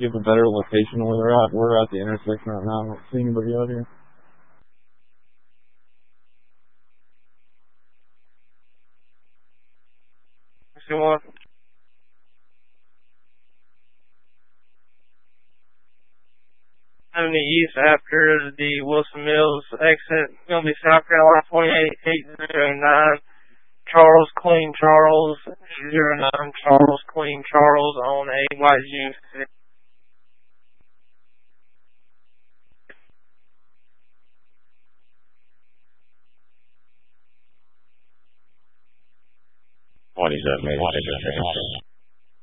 give a better location where they're at? We're at the intersection right now. I don't see anybody out here. See what? On the east after the Wilson Mills exit, it's gonna be South Carolina 28-809. Charles Queen Charles 809. Charles Queen Charles on a white June. What is that, man?